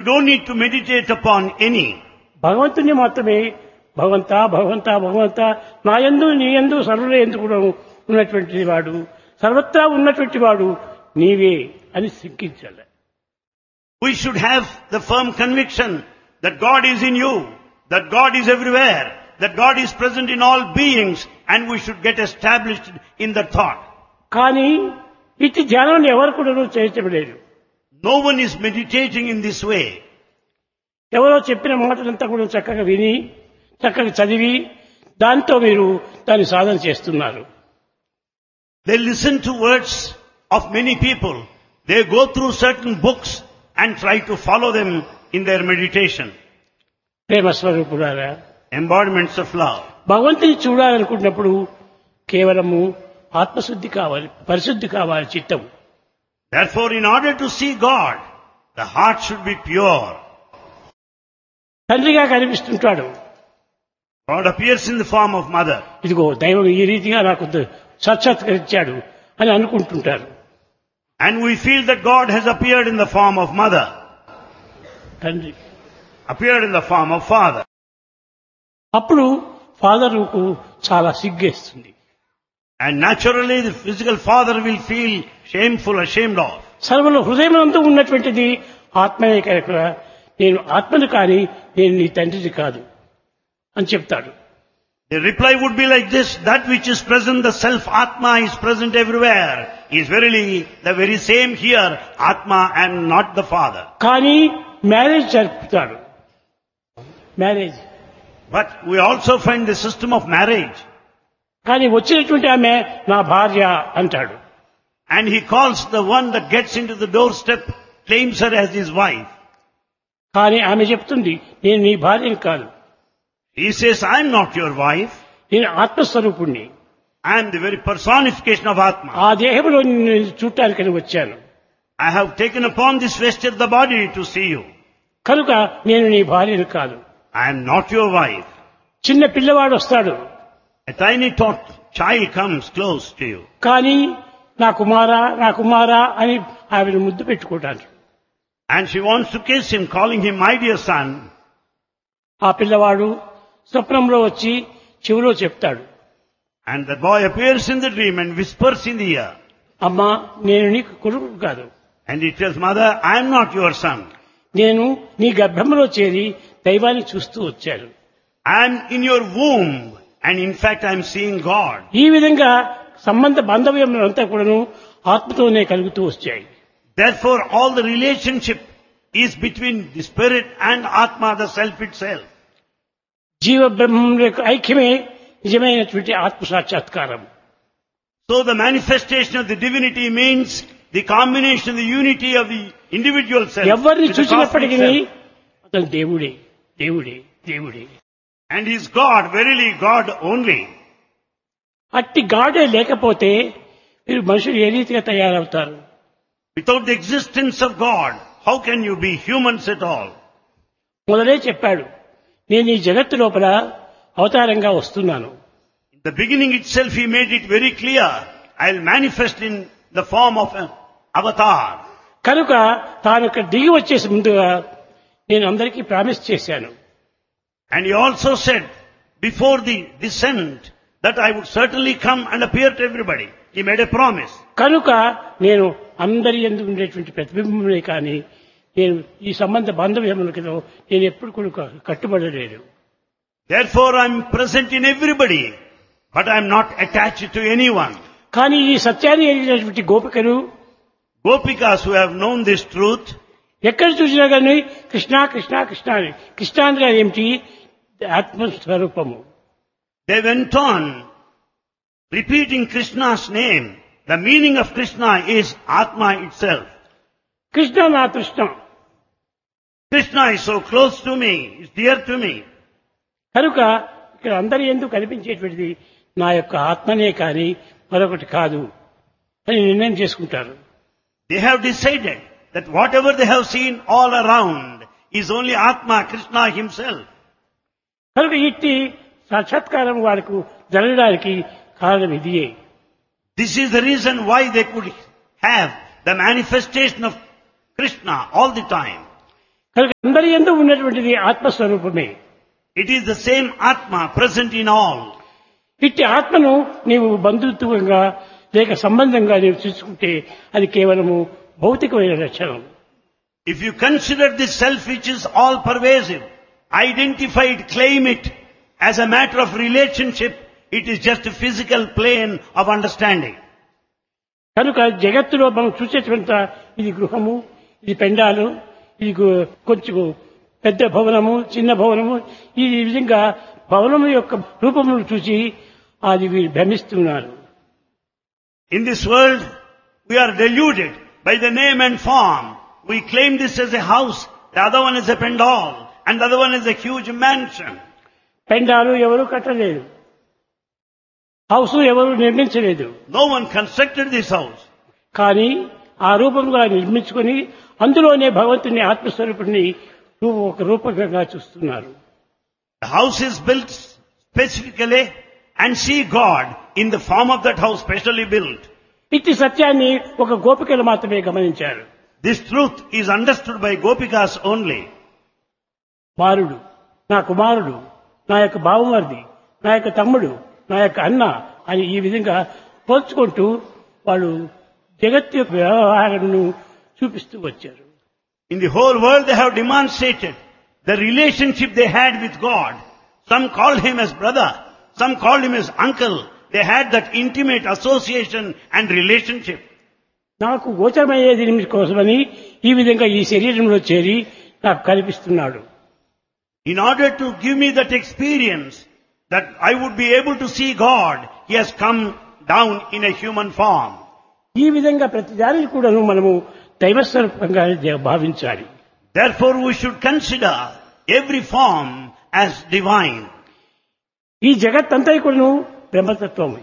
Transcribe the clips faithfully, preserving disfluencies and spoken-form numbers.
You don't need to meditate upon any. భగవంతుని మాత్రమే భగవంత భగవంత భగవంత నా యందు నీ యందు సర్వుల యందు కూడా ఉన్నటువంటి వాడు, సర్వత్రా ఉన్నటువంటి వాడు నీవే అని సిక్కించాలి. We should have the firm conviction that God is in you, that God is everywhere, that God is present in all beings, and we should get established in that thought. కానీ ఇట్టి ధ్యానం ఎవరు కూడా చేయటలేదు. No one is meditating in this way. ఎవరో చెప్పిన మాటలంతా కూడా చక్కగా విని చక్కగా చదివి దాంతో మీరు దాన్ని సాధన చేస్తున్నారు. They listen to words of many people. They go through certain books and try to follow them in their meditation. ప్రేమ స్వరూపులారా, Embodiments of love. భగవంతుని చూడాలనుకున్నప్పుడు కేవలము ఆత్మశుద్ధి కావాలి, పరిశుద్ధి కావాలి చిత్తం. Therefore, in order to see God, the heart should be pure. తండ్రిగా కనిపిస్తుంటాడు. God appears in the form of mother. ఇదిగో దైవం ఈ రీతిగా నాకు సాక్షాత్కరించాడు అని అనుకుంటుంటారు. And we feel that God has appeared in the form of mother, తండ్రి appeared in the form of father. అప్పుడు ఫాదరుకు చాలా సిగ్గేస్తుంది. And naturally the physical father will feel shameful, ashamed of. సర్వలో హృదయమందు ఉన్నటువంటిది ఆత్మనే కనుక నేను ఆత్మను కానీ నేను నీ తండ్రిని కాదు అని చెప్తాడు. The reply would be like this: that which is present, the self Atma, is present everywhere, is verily the very same here, Atma and not the father. కానీ marriage జరుపుతాడు. Marriage But we also find the system of marriage. కానీ వచ్చినటువంటి ఆమె నా భార్య అంటాడు. And he calls the one that gets into the doorstep, claims her as his wife. కానీ ఆమె చెప్తుంది నేను నీ భార్యని కాదు, He says, I am not your wife. నేను ఆత్మస్వరూపుణ్ణి, I am the very personification of Atma. ఆ దేహంలో నిన్ను చూడటానికని వచ్చాను, I have taken upon this vested the body to see you. కనుక నేను నీ భార్యని కాదు. I am not your wife. చిన్న పిల్లవాడు వస్తాడు, A tiny tot child comes close to you. కానీ నా కుమారా నా కుమారా అని ఆమెను ముద్దు పెట్టుకోవటానికి. And she wants to kiss him, calling him my dear son. ఆ పిల్లవాడు స్వప్నంలో వచ్చి చెవిలో చెప్తాడు, And the boy appears in the dream and whispers in the ear. అమ్మా నేను నీకు కొడుకు కాదు, And he tells, Mother, I am not your son. నేను నీ గర్భంలో చేరి దైవాన్ని చూస్తూ వచ్చాను. I am in your womb. And in fact, I am seeing God. ఈ విధంగా సంబంధ బాంధవ్యములంతా కూడాను ఆత్మతోనే కలుగుతూ వచ్చాయి. Therefore, all the relationship is between the spirit and Atma, the self itself. జీవ బ్రహ్మముల యొక్క ఐక్యమే నిజమైనటువంటి ఆత్మ సాక్షాత్కారం. So the manifestation of the divinity means the combination, the unity of the individual self. ఎవరిని with the cosmic చూసినప్పటికీ self. అతను దేవుడే దేవుడే దేవుడే. And he is God, verily God only. అట్టి గాడే లేకపోతే మీరు మనుషులు ఏ రీతిగా తయారవుతారు? Without the existence of God, how can you be humans at all? మొదలే చెప్పాడు, నేను ఈ జగత్తు లోపల అవతారంగా వస్తున్నాను. In the beginning itself, he made it very clear. I'll manifest in the form of an avatar. కనుక తాను ఇక్కడ దిగి వచ్చేసి ముందుగా నేను అందరికీ ప్రామిస్ చేశాను. And he also said, before the descent, that I would certainly come and appear to everybody. He made a promise. కనుక నేను అందరి యందు ఉండేటువంటి ప్రతిబింబమే కానీ నేను ఈ సంబంధ బాంధవ్యములకు నేను ఎప్పుడు కూడా కట్టుబడలేదు. Therefore I am present in everybody, but I am not attached to anyone. కానీ ఈ సత్యాన్ని ఎరిగినటువంటి గోపికలు, Gopikas who have known this truth, ఎక్కడ చూసినా కానీ కృష్ణ కృష్ణ కృష్ణ అని. కృష్ణ అనగా ఏమిటి? ఆత్మస్వరూపము. they went on repeating Krishna's name. The meaning of Krishna is Atma itself. Krishna నా Krishna. Krishna is so close to me, is dear to me. కనుక ఇక్కడ అందరి ఎందుకు కనిపించేటువంటిది నా యొక్క ఆత్మనే కానీ మరొకటి కాదు అని నిర్ణయం చేసుకుంటారు. They have decided that whatever they have seen all around is only Atma, Krishna himself. కనుక ఇట్టి సాక్షాత్కారం వారికి జరగడానికి కారణం ఇదియే. This is the reason why they could have the manifestation of Krishna all the time. మనందరి యందు ఉన్నటువంటిది ఆత్మస్వరూపమే. It is the same Atma present in all. ఇట్టి ఆత్మను నీవు బంధుత్వంగా లేక సంబంధంగా నీవు చూసుకుంటే అది కేవలము భౌతికమైన లక్షణం. If you consider this self which is all pervasive, identified, claim it as a matter of relationship, it is just a physical plane of understanding. కనుక జగత్తులో మనం చూసేటువంటి ఇది గృహము, ఇది పెండాలు, ఇది గు- కొంచెం పెద్ద భవనము, చిన్న భవనము, ఈ విధంగా భవనము యొక్క రూపమును చూసి అది వీరు భ్రమిస్తున్నారు. In this world, we are deluded by the name and form. We claim this as a house, the other one is a pendal, and the other one is a huge mansion. పెండాలు ఎవరు కట్టలేదు, house ఎవరు నిర్మించలేదు. No one constructed this house. కానీ ఆ రూపంగా నిర్మించుకొని అందులోనే భగవంతుని ఆత్మస్వరూపుని రూ- ఒక రూపకంగా చూస్తున్నారు. The house is built specifically and see God in the form of that house specially built. ఇట్టి సత్యాన్ని ఒక గోపికలు మాత్రమే గమనించారు. This truth is understood by Gopikas only. బాలుడు, నా కుమారుడు, నా యొక్క బావమరిది, నా యొక్క తమ్ముడు, నా యొక్క అన్న అని ఈ విధంగా పోల్చుకుంటూ వాళ్ళు జగత్ యొక్క వ్యవహారాలను చూపిస్తూ వచ్చారు. In the whole world they have demonstrated the relationship they had with God. Some called him as brother, some called him as uncle. They had that intimate association and relationship. నాకు గోచరమయ్యేది కోసమని ఈ విధంగా ఈ శరీరంలో చేరి నాకు కల్పిస్తున్నాడు. In order to give me that experience that I would be able to see God, he has come down in a human form. ఈ విధంగా ప్రతి దానిని కూడాను మనము దైవస్వరూపంగా భావించాలి. Therefore we should consider every form as divine. ఈ జగత్తంతా కూడాను బ్రహ్మతత్వమే.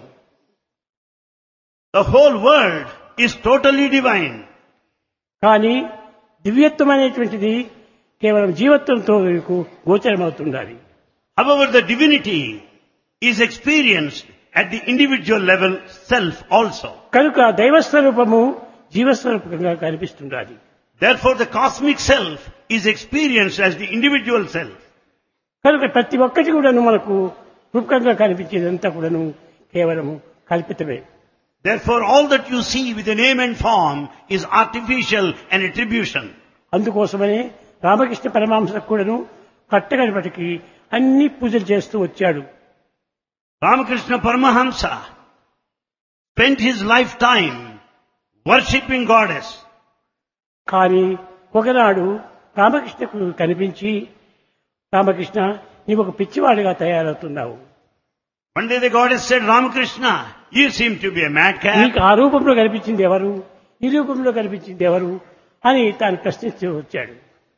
The whole world is totally divine. కానీ దివ్యత్వం అనేటువంటిది కేవలం జీవత్వంతో మీకు గోచరమవుతుండాలి. However, the divinity is experienced at the individual level self also. కనుక దైవస్వరూపము జీవస్వరూపంగా కనిపిస్తుండాలి. Therefore, the cosmic self is experienced as the individual self. కనుక ప్రతి ఒక్కటి కూడాను మనకు రూపకంగా కనిపించేదంతా కూడాను కేవలము కల్పితమే. Therefore, all that you see with the name and form is artificial and attribution. అందుకోసమనే రామకృష్ణ పరమహంసకు కూడాను కట్టగలిపటికి అన్ని పూజలు చేస్తూ వచ్చాడు. Ramakrishna Paramahamsa spent his lifetime worshipping goddess. కానీ ఒకనాడు రామకృష్ణకు కనిపించి, రామకృష్ణ నీవు ఒక పిచ్చివాడిగా తయారవుతున్నావు, One day the goddess said, Ramakrishna, you seem to be a madcap. నీకు ఆ రూపంలో కనిపించింది ఎవరు, ఈ రూపంలో కనిపించింది ఎవరు అని తాను ప్రశ్నిస్తూ వచ్చాడు.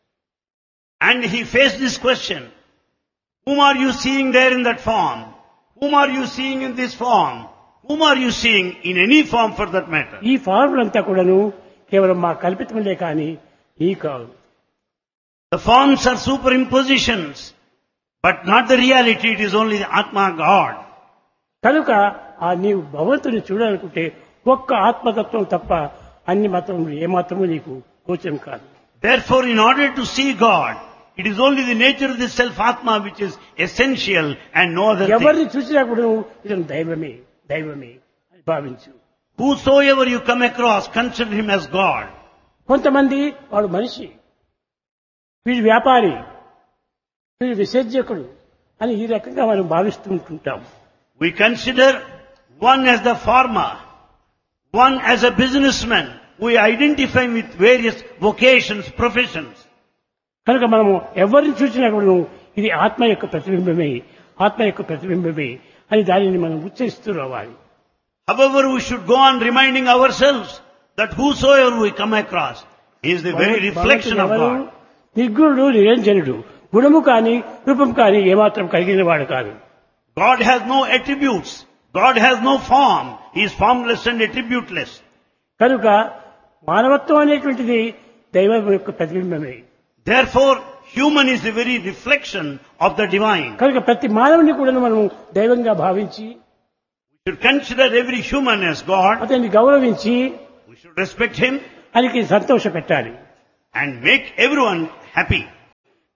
And he faced this question. Whom are you seeing there in that form? Whom are you seeing in this form? Whom are you seeing in any form for that matter? ఈ ఫార్ములంతా కూడాను కేవలం మా కల్పితములే కానీ ఈ కాదు. The forms are superimpositions, but not the reality. It is only the Atma God. కనుక ఆ నీవు భగవంతుని చూడాలనుకుంటే ఒక్క ఆత్మతత్వం తప్ప అన్ని మతములు ఏమాత్రము నీకు గోచరం కాదు. Therefore, in order to see God, it is only the nature of the self-Atma which is essential and no other thing. ఎవరిని చూసినా కూడా ఇతను దైవమే దైవమే అని భావించు. Whosoever you come across, consider him as God. కొంతమంది వాడు మనిషి, వీడు వ్యాపారి, వీడు విసర్జకుడు అని ఈ రకంగా మనం భావిస్తూ ఉంటుంటాం. We consider one as the farmer, one as a businessman. We identify him with various vocations, professions. కనుక మనము ఎవరిని చూసినా కూడా ఇది ఆత్మ యొక్క ప్రతిబింబమే, ఆత్మ యొక్క ప్రతిబింబమే అని దానిని మనం ఉచ్చరిస్తూ రావాలి. However, we should go on reminding ourselves that whosoever we come across is the very reflection of ఎవరు? God. నిర్గుణుడు నిరంజనుడు, గుణము కాని రూపం కాని ఏమాత్రం కలిగిన వాడు కాదు. God has no attributes. God has no form. He is formless and attributeless. కనుక మానవత్వం అనేటువంటిది దైవం యొక్క ప్రతిబింబమే. Therefore, human is the very reflection of the divine. కనుక ప్రతి మానవుని కూడా మనం దైవంగా భావించి We should consider every human as God. అతన్ని గౌరవించి We should respect him ఆయనకి సంతోష పెట్టాలి. and make everyone happy.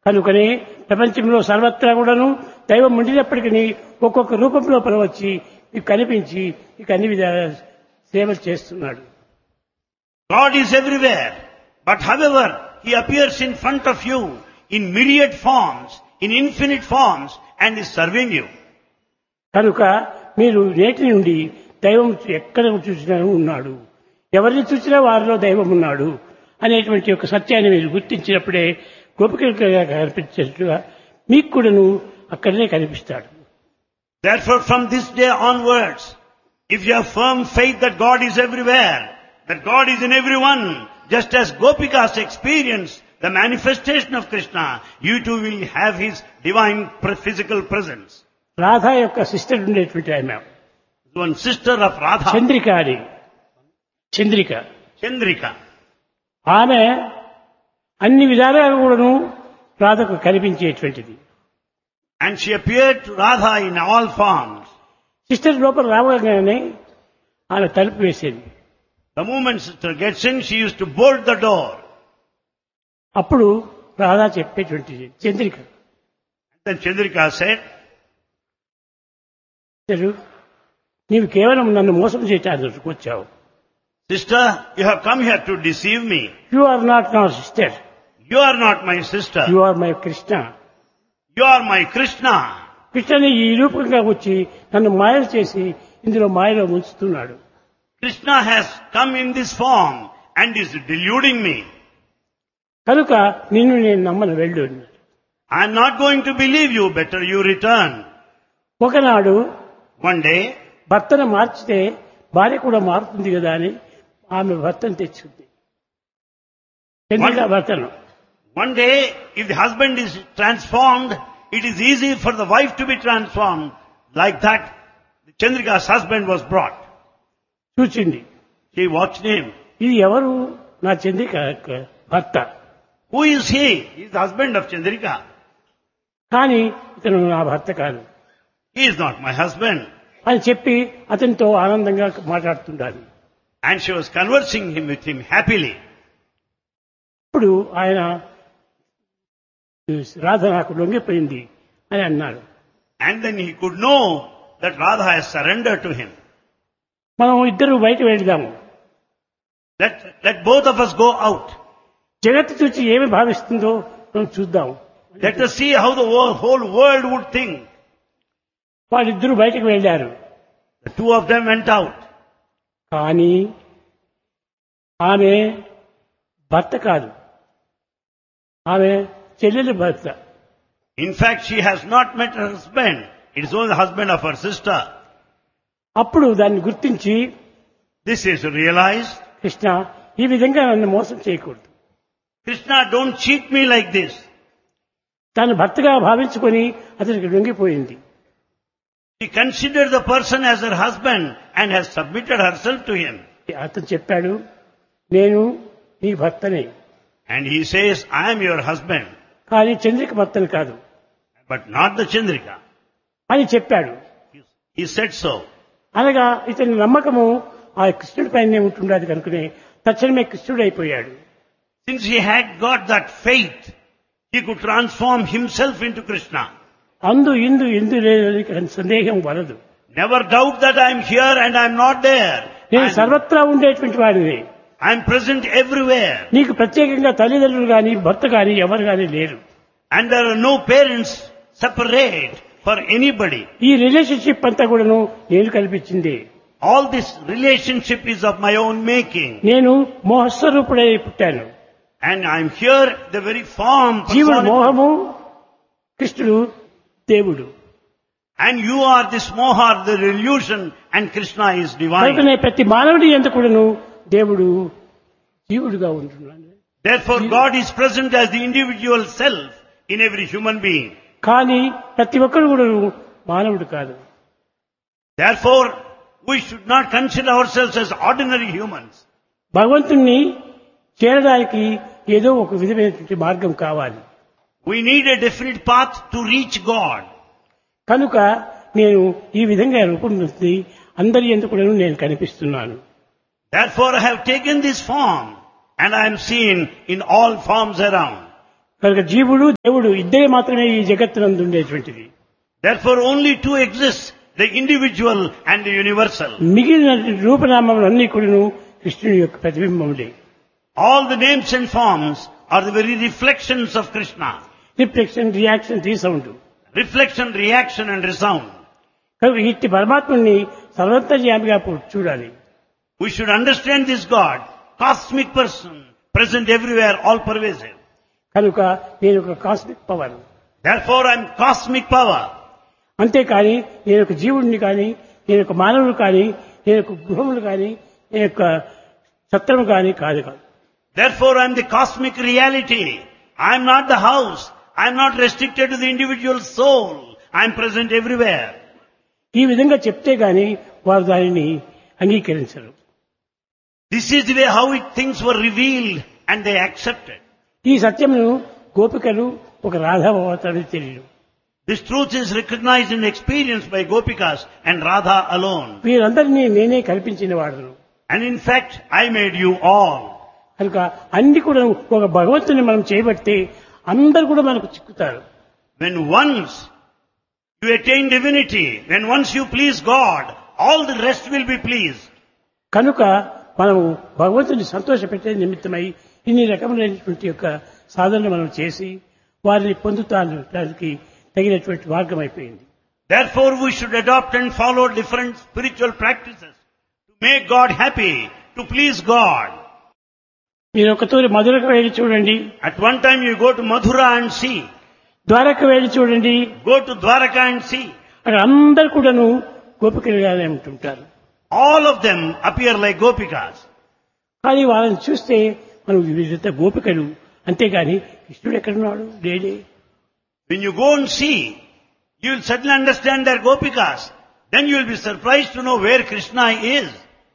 కనుకనే ప్రపంచంలో సర్వత్రా కూడాను దైవం ఉండినప్పటికీ ఒక్కొక్క రూపంలో వచ్చి మీకు కనిపించి మీకు అన్ని విధాల సేవలు చేస్తున్నాడు. God is everywhere, but however, He appears in front of you in myriad forms, in infinite forms, and is serving you. కనుక మీరు నేటి నుండి దైవం ఎక్కడ చూసినా ఉన్నాడు, ఎవరిని చూసినా వారిలో దైవం ఉన్నాడు అనేటువంటి ఒక సత్యాన్ని మీరు గుర్తించినప్పుడే గోపికలుగా కనిపించేట్టుగా మీకు కూడాను అక్కడనే కనిపిస్తాడు. Therefore, from this day onwards, if you have firm faith that God is everywhere, that God is in everyone, just as Gopikas experience the manifestation of Krishna, you too will have His divine physical presence. Radha యొక్క sister ఉండేటువంటి ఆమె, one sister of Radha, Chandrika అని, Chandrika Chandrika. ఆమె అన్ని విధాలుగా కూడాను రాధకు కనిపించేటువంటిది. And she appeared to Radha in all forms. Sister లోపల రావగానే ఆమె తలుపు వేసేది. The moment sister gets in, she used to bolt the door. అప్పుడు Radha చెప్పేటువంటిది Chandrika. Then Chandrika said, నీవు కేవలం నన్ను మోసం చేయడానికి వచ్చావు. Sister, you have come here to deceive me. You are not నా sister. You are not my sister. You are my Krishna. You are my Krishna. కృష్ణని ఈ రూపంగా వచ్చి నన్ను మాయ చేసి ఇందులో మాయలో ముంచుతున్నాడు. Krishna has come in this form and is deluding me. కనుక నిన్ను నేను నమ్మను, వెళ్ళు. I am not going to believe you. Better you return. ఒకనాడు One day, భర్తను మార్చితే భార్య కూడా మారుతుంది కదా అని ఆమె భర్తను తెచ్చుంది. చంద్రిక భర్తను. One day, if the husband is transformed, it is easy for the wife to be transformed. Like that, Chandrika's husband was brought. చూచింది. She watched him. ఇది ఎవరు? నా చంద్రిక భర్త. Who is he? He is the husband of Chandrika. కానీ ఇతను నా భర్త కాదు. He is not my husband. అని చెప్పి అతనితో ఆనందంగా మాట్లాడుతుండాలి. And she was conversing him with him happily. ఇప్పుడు ఆయన రాధ నాకు లొంగిపోయింది అని అన్నాడు. And then he could know that Radha has surrendered to him. మనం ఇద్దరు బయట వెళ్దాము. Let, let both of us go out. జగత్తు చూసి ఏమి భావిస్తుందో మనం చూద్దాం. Let us see how the whole world would think. వాళ్ళిద్దరూ బయటకు వెళ్ళారు. The two of them went out. కానీ ఆమె భర్త కాదు, ఆమె చెల్లెలి భర్త. In fact, she has not met her husband. It is only the husband of her sister. అప్పుడు దాన్ని గుర్తించి, this is realized. కృష్ణ, ఈ విధంగా నన్ను మోసం చేయకూడదు. Krishna, don't cheat me like this. తాను భర్తగా భావించుకొని అతనికి లొంగిపోయింది. She considered the person as her husband and has submitted herself to him. అతను చెప్పాడు, నేను నీ భర్తనే. And he says, I am your husband. కానీ చంద్రిక భర్తను కాదు. But not the Chandrika. అని చెప్పాడు. He said so. అనగా ఇతని నమ్మకము ఆ కృష్ణుడి పైనే ఉంటుండదు కనుకనే తక్షణమే కృష్ణుడు అయిపోయాడు. Since he had got that faith, he could transform himself into Krishna. అందు ఇందు ఇందు లేదని సందేహం వలదు. Never doubt that I am here and I am not there. నేను సర్వత్రా ఉండేటువంటి వాడిని. I am present everywhere. నీకు ప్రత్యేకంగా తల్లిదండ్రులు గాని భర్త గాని ఎవరు గాని లేరు. And there are no parents separate for anybody. ఈ రిలేషన్షిప్ అంతా కూడాను నేను కల్పించింది. All this relationship is of my own making. నేను మోహస్వరూపుడై పుట్టాను. And I am here the very form. జీవుడు మోహము, కృష్ణుడు దేవుడు. And you are this moha, the illusion, and Krishna is divine. కనుకనే ప్రతి మానవుడి యందు కూడాను దేవుడు జీవుడుగా ఉంటున్నాడు. Therefore God is present as the individual self in every human being. కానీ ప్రతి ఒక్కరు కూడా మానవుడు కాదు. Therefore we should not consider ourselves as ordinary humans. భగవంతుణ్ణి చేరడానికి ఏదో ఒక విధమైనటువంటి మార్గం కావాలి. We need a definite path to reach God. కనుక నేను ఈ విధంగా రూపొందించి అందరి యందు కూడా నేను కనిపిస్తున్నాను. Therefore I have taken this form and I am seen in all forms around. కనుక జీవుడు దేవుడు ఇద్దరే మాత్రమే ఈ జగత్తునందు ఉండేటువంటిది. Therefore only two exist, the individual and the universal. మిగిలిన రూపనామములన్నీ కూడాను కృష్ణుని యొక్క ప్రతిబింబములే. All the names and forms are the very reflections of Krishna. Reflection, reaction, resound. Reflection, reaction and resound. కనుక ఇట్టి పరమాత్మని సర్వంతర్యామిగా చూడాలి. We should understand this God, cosmic person, present everywhere, all pervasive. కనుక నేను ఒక cosmic power. Therefore I am cosmic power. అంతేకాని నేను ఒక జీవుడిని కానీ, నేను ఒక మానవుడు కానీ, నేను ఒక గృహములు కానీ, నేను ఒక సత్రము కానీ కాదు కాదు. Therefore I am the cosmic reality. I am not the house. I am not restricted to the individual soul. I am present everywhere. ఈ విధంగా చెప్తే గాని వారు దానిని అంగీకరించరు. This is the way how it, things were revealed and they accepted. ఈ సత్యమును గోపికలు ఒక రాధావతారు తెలియదు. This truth is recognized and experienced by Gopikas and Radha alone. వీరందరినీ నేనే కల్పించిన వాడును. And in fact, I made you all. కనుక అన్ని కూడా ఒక భగవంతుని మనం చేయబడితే అందరూ కూడా మనకు చిక్కుతారు. When once you attain divinity, when once you please God, all the rest will be pleased. కనుక మనము భగవంతుని సంతోషపెట్టే నిమిత్తమై ఇన్ని రకములైనటువంటి యొక్క సాధనలు మనం చేసి వారిని పొందుతానికి తగినటువంటి మార్గం అయిపోయింది. Therefore we should adopt and follow different spiritual practices to make God happy, to please God. మీరు ఒకతూరి మధురకు వెళ్ళి చూడండి. At one time you go to Mathura and see. Dwaraka వెళ్ళి చూడండి. Go to Dwaraka and see. అక్కడ అందరు కూడాను గోపికలుగానే ఉంటుంటారు. All of them appear like Gopikas. కానీ వాళ్ళని చూస్తే మనం వీళ్ళంతా గోపికలు, అంతేగాని కృష్ణుడు ఎక్కడున్నాడు లేడే. When you go and see, you will suddenly understand they're Gopikas. Then you will be surprised to know where Krishna is.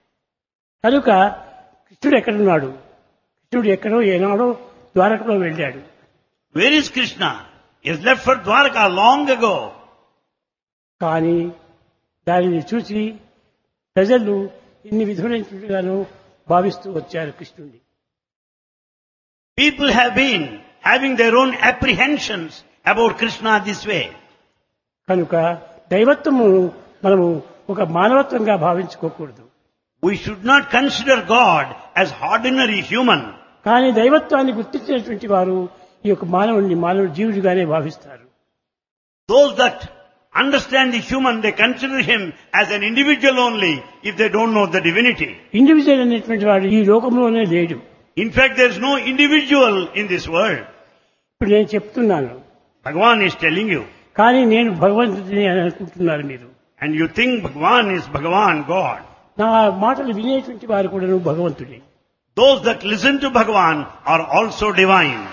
కనుక కృష్ణుడు ఎక్కడున్నాడు? కృష్ణుడు ఎక్కడో ఏనాడో ద్వారకలో వెళ్ళాడు. Where is Krishna? He has left for Dwaraka long ago. కానీ దానిని చూసి ప్రజలు ఇన్ని విధులైనట్టుగాను భావిస్తూ వచ్చారు కృష్ణుడిని. People have been having their own apprehensions about Krishna this way. కనుక దైవత్వము మనము ఒక మానవత్వంగా భావించుకోకూడదు. We should not consider God as ordinary human. కానీ దైవత్వాన్ని గుర్తించినటువంటి వారు ఈ యొక్క మానవుడిని మానవ జీవుడిగానే భావిస్తారు. Those that understand the human, they consider him as an individual only if they don't know the divinity. Individual అనేటువంటి వాడు ఈ లోకంలోనే లేడు. In fact, there is no individual in this world. ఇప్పుడు నేను చెప్తున్నాను, Bhagavan is telling you. కానీ నేను భగవంతుడిని అని అనుకుంటున్నారు మీరు. And you think Bhagavan is Bhagavan, God. నా మాటలు వినేటువంటి వారు కూడా భగవంతుడే. Those that listen to Bhagavan are also divine.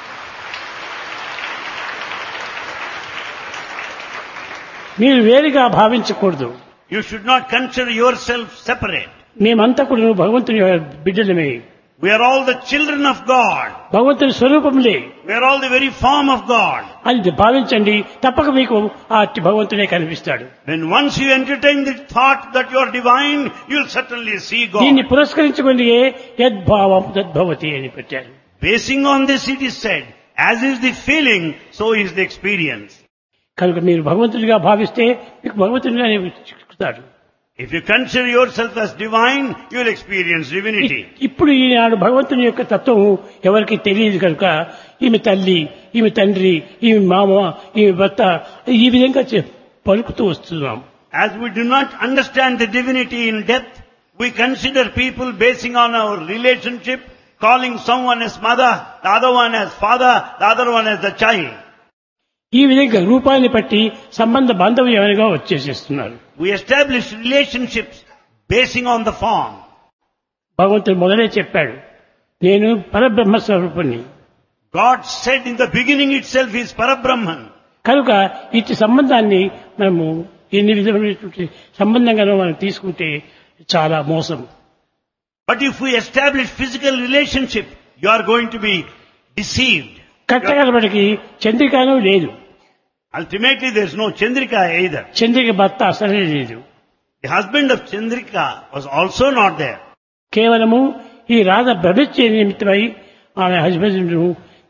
మీరు వేరుగా భావించకూడదు. You should not consider yourself separate. మేమంతా కూడా భగవంతుని బిడ్డలమే. We are all the children of God. భగవంతుని స్వరూపములే. We are all the very form of God. అది భావించండి, తప్పక మీకు ఆ భగవంతుడే కనిపిస్తాడు. When once you entertain the thought that you are divine, you will certainly see God. దీన్ని పురస్కరించుకొని యద్భావం తద్భవతి అని పెట్టారు. Basing on this it is said, as is the feeling, so is the experience. కనుక మీరు భగవంతుడిగా భావిస్తే మీకు భగవంతుడిగానే చిక్కుతాడు. If you consider yourself as divine, you will experience divinity. ఇప్పుడు ఈనాడు భగవంతుని యొక్క తత్వం ఎవరికి తెలియదు కనుక ఈమె తల్లి, ఈమె తండ్రి, ఈమె మామ, ఈమె భర్త ఈ విధంగా పలుకుతూ వస్తున్నాం. As we do not understand the divinity in depth, we consider people basing on our relationship, calling someone as mother, the other one as father, the other one as the child. ఈ విధంగా రూపాన్ని బట్టి సంబంధ బాంధవ్యంగా వచ్చేసేస్తున్నారు. We establish relationships basing on the form. భగవంతుడు మొదలే చెప్పాడు, నేను పరబ్రహ్మ స్వరూపుణ్ణి. God said in the beginning itself he is Parabrahman. కనుక ఇట్టి సంబంధాన్ని మనము ఎన్ని విధమైనటువంటి సంబంధంగానో మనం తీసుకుంటే చాలా మోసం. But if we establish physical relationship, you are going to be deceived. కట్టగలబడికి చంద్రికను లేదు. Ultimately there is no Chandrika either. Chandrika భర్త అసలే లేదు. The husband of Chandrika was also not there. కేవలము ఈ రాధ భ్రమించే నిమిత్తమై ఆమె హస్బెండ్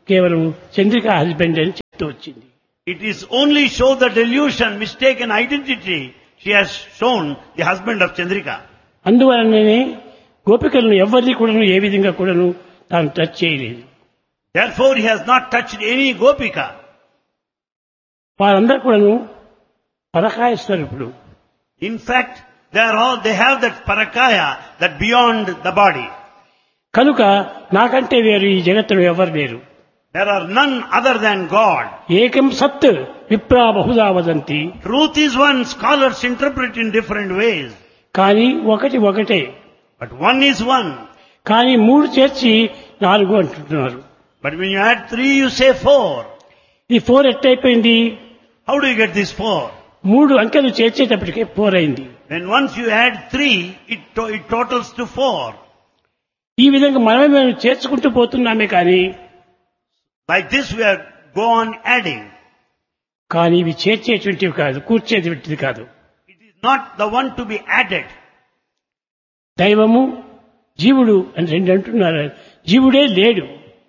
కేవలం చంద్రిక హస్బెండ్ అని చెప్తూ వచ్చింది. It is only show the delusion, mistaken identity. She has shown the husband of Chandrika. అందువలననే గోపికలను ఎవరిని కూడాను ఏ విధంగా కూడాను తాను టచ్ చేయలేదు. Therefore he has not touched any gopika. వారందరూ కూడాను పరకాయ స్వరూపుడు. In fact, they are all, they have that parakaya, that beyond the body. కనుక నాకంటే వేరు ఈ జగత్తులో ఎవరు లేరు. There are none other than God. ఏకం సత్ విప్రా Bahuda వదంతి. Truth is one, scholars interpret in different ways. కానీ ఒకటి ఒకటే. But one is one. కానీ మూడు చేర్చి నాలుగు అంటున్నారు. But when you add three, you say four. ఈ four ఎట్టయిపోయింది? How do you get this four? మూడు అంకెలు చేర్చేటప్పటికే ఫోర్ అయింది. When once you add three, it, to, it totals to four. ఈ విధంగా మనమే మేము చేర్చుకుంటూ పోతున్నామే కానీ Like this we are go on adding. కానీ ఇవి చేర్చేటువంటివి కాదు, కూర్చేటువంటిది కాదు. It is not the one to be added. దైవము జీవుడు అని రెండు అంటున్నారు. జీవుడే లేడు.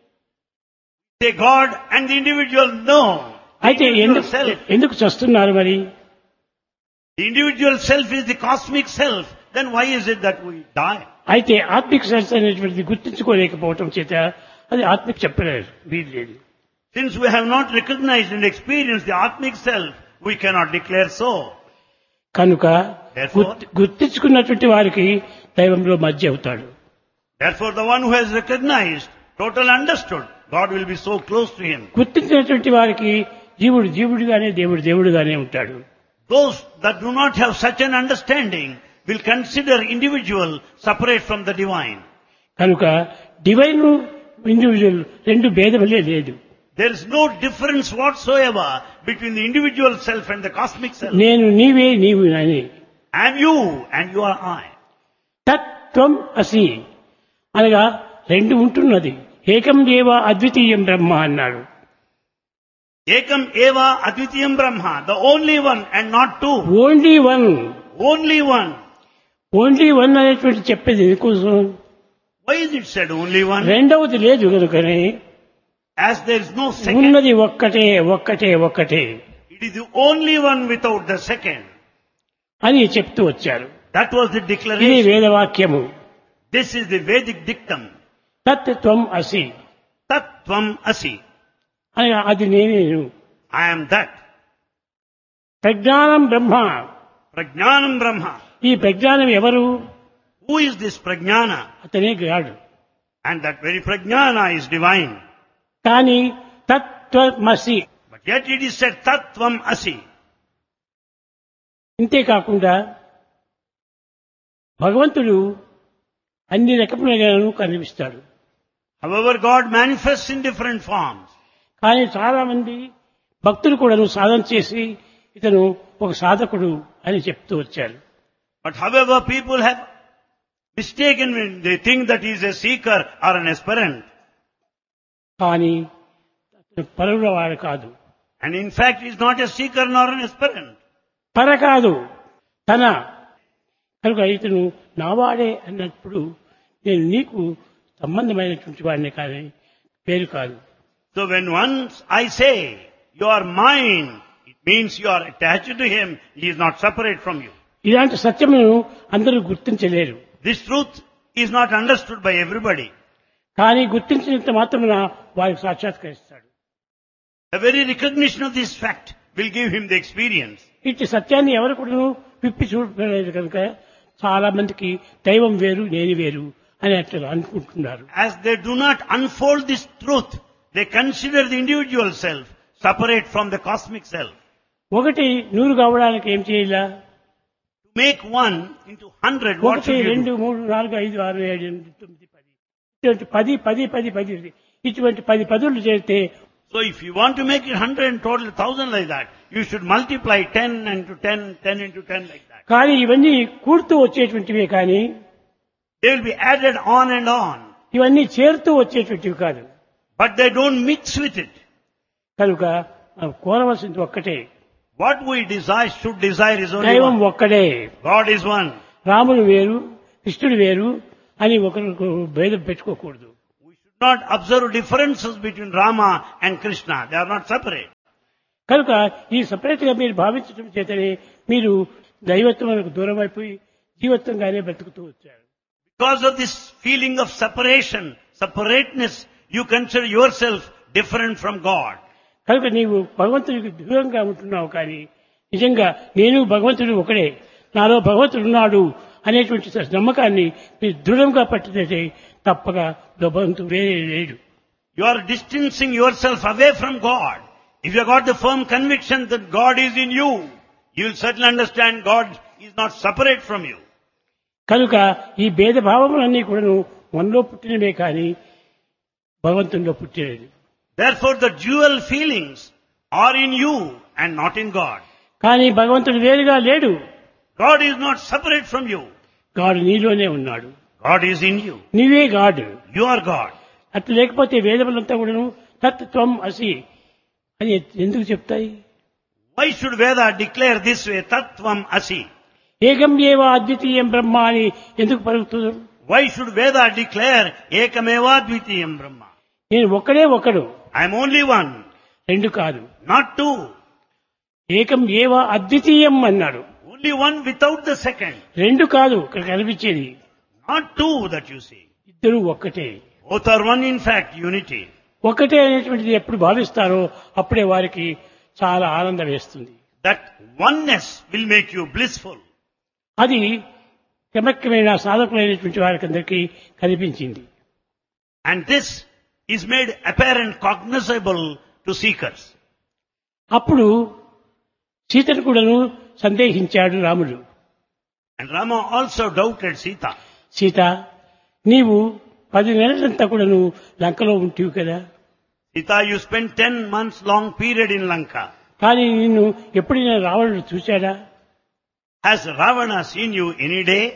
Say God and the individual no. అయితే ఎందుకు ఎందుకు చస్తున్నారు మరి? The individual self is the cosmic self. Then why is it that we die? అయితే ఆత్మిక సెన్స్ అనేటువంటిది గుర్తించుకోలేకపోవటం చేత అది ఆత్మిక చెప్పలేదు, వీల్లేదు. Since we have not recognized and experienced the Atmic self, we cannot declare so. కనుక Therefore, గుర్తించుకున్నటువంటి వారికి దైవంలో మధ్య అవుతాడు. therefore the one who has recognized, total understood, God will be so close to him. గుర్తించినటువంటి వారికి జీవుడు జీవుడిగానే, దేవుడు దేవుడుగానే ఉంటాడు. Those that do not have such an understanding will consider individual separate from the divine. కనుక divine individual రెండు భేదములే లేదు. There is no difference whatsoever between the individual self and the cosmic self. నేను నీవే నీవు అని. I am you and you are I. తత్వం అసి అనగా రెండు ఉంటున్నది. ఏకం ఏవ అద్వితీయం బ్రహ్మ అన్నాడు. Ekam eva advitiyam brahma, the only one and not two. Only one. Only one. Only one అనేటువంటి చెప్పేది ఎందుకోసం? Why is it said only one? రెండవది లేదు కనుకనే. As there is no second. ఉన్నది ఒక్కటే ఒక్కటే ఒక్కటే. It is the only one without the second. అని చెప్తూ వచ్చారు. That was the ఇది declaration. వేదవాక్యము. This is the Vedic dictum. తత్వం అసి Tattvam asi. అనగా అది నేను. I am that. ప్రజ్ఞానం బ్రహ్మ. Prajnanam Brahma. ఈ ప్రజ్ఞానం ఎవరు? Who is this Prajnana? అతనే గాడు. And that very Prajnana is divine. కానీ తత్వమసి. But yet it is said Tattvam asi. ఇంతేకాకుండా భగవంతుడు అన్ని రకములుగాను కనిపిస్తాడు. However, God manifests in different forms. కానీ చాలా మంది భక్తులు కూడాను సాధన చేసి ఇతను ఒక సాధకుడు అని చెప్తూ వచ్చారు. But however, people have mistaken when they think that he is a seeker or an aspirant. కానీ అతను పరుల వాడు కాదు. And in fact, he is not a seeker nor an aspirant. పర కాదు, తన. కనుక ఇతను నావాడే అన్నప్పుడు నేను నీకు సంబంధమైనటువంటి వాడిని కానీ పేరు కాదు. So when once I say, you are mine, it means you are attached to him, he is not separate from you. ఇలాంటి సత్యమును అందరూ గుర్తించలేరు. This truth is not understood by everybody. కానీ గుర్తించినంత మాత్రమున వారికి సాక్షాత్కరిస్తాడు. The very recognition of this fact will give him the experience. ఇట్టి సత్యాన్ని ఎవరు కూడా విప్పి చూడలేదు కనుక చాలా మందికి దైవం వేరు నేను వేరు అని అట్లా అనుకుంటున్నారు. As they do not unfold this truth, they consider the individual self separate from the cosmic self. ఒకటి నూరు కావడానికి ఏం చేయాలా? To make one into hundred, what ఒకటి should you రెండు do? మూడు నాలుగు ఐదు ఆరు ఏడు ఎనిమిది తొమ్మిది పది ఇటువంటి పది పది పది పది ఇటువంటి పది పదులు చేస్తే So if you want to make it hundred and total thousand like that, you should multiply ten into ten, ten into ten like that. కానీ ఇవన్నీ కూడుతూ వచ్చేటువంటివే కానీ They will be added on and on. ఇవన్నీ చేరుతూ వచ్చేటువంటివి కాదు. But they don't mix with it. కనుక మనం కోరవలసింది ఒక్కటే. What we desire, should desire is only దైవం one. ఒక్కడే. God is one. రాముడు వేరు కృష్ణుడు వేరు అని ఒకరికి భేదం పెట్టుకోకూడదు. We should not observe differences between Rama and Krishna. They are not separate. కనుక ఈ సపరేట్ గా మీరు భావించడం చేతనే మీరు దైవత్వములకు దూరం అయిపోయి జీవత్వంగానే బ్రతుకుతూ వచ్చారు. Because of this feeling of separation, separateness, you consider yourself different from God. కనుక నీవు భగవంతుడికి దూరంగా ఉంటున్నావు, కానీ నిజంగా నేను భగవంతుడు ఒకడే, నాలో భగవంతుడు ఉన్నాడు అనేటువంటి నమ్మకాన్ని మీరు దృఢంగా పట్టినట్టే తప్పక భగవంతుడు వేరే లేడు. You are distancing yourself away from God. If you have got the firm conviction that God is in you, you will certainly understand God is not separate from you. కనుక ఈ భేదభావములన్నీ కూడాను మనలో పుట్టినవే కానీ భగవంతునిలో పుట్టినది. Therefore the dual feelings are in you and not in God. కానీ భగవంతుడు వేరుగా లేడు. God is not separate from you. గాడు నీలోనే ఉన్నాడు. God is in you. నీవే గాడు. You are God. అట్లా లేకపోతే వేదములంతా కూడాను తత్వం అసి అని ఎందుకు చెప్తాయి? Why should Veda declare this way, Tattvam Asi? ఏకం ఏవ అద్వితీయం బ్రహ్మ అని ఎందుకు పలుకుతున్నారు? Why should Veda declare Ekameva Dvitiyam Brahma? నేను ఒక్కడే ఒకడు, I am only one, రెండు కాదు. not two. ఏకం ఏవ అద్వితీయం అన్నాడు. Only one without the second. రెండు కాదు ఇక్కడ కనిపించేది, Not two that you see. ఇద్దరు ఒక్కటే. Both are one in fact, unity. ఒకటే అనేటువంటిది ఎప్పుడు భావిస్తారో అప్పుడే వారికి చాలా ఆనందం వేస్తుంది. That oneness will make you blissful. అది క్రమక్రమేణ సాధకులైనటువంటి వారికి అందరికీ కనిపించింది. And this is made apparent, cognizable to seekers. అప్పుడు సీతను కూడాను సందేహించాడు రాముడు. And Rama also doubted Sita. Sita, నీవు పది నెలలంతా కూడాను లంకలో ఉంటివి కదా, Sita, you spent ten months long period in Lanka. కానీ నిన్ను ఎప్పుడైనా రావణుడు చూశాడా? Has Ravana seen you any day?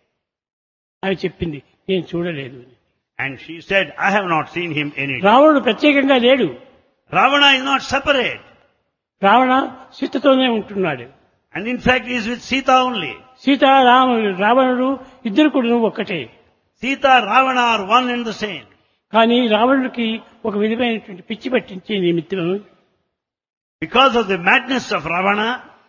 అని చెప్పింది. నేను చూడలేదు. And she said, I have not seen him any day. రావణుడు ప్రత్యేకంగా లేడు. Ravana is not separate. Ravana సీతతోనే ఉంటున్నాడు. And in fact he is with Sita only. Sita రాముడు రావణుడు ఇద్దరు కూడా ఒక్కటే. Sita, Ravana are one and the same. కానీ రావణుడికి ఒక విధమైనటువంటి పిచ్చి పట్టించే నిమిత్తం Because of the madness of Ravana,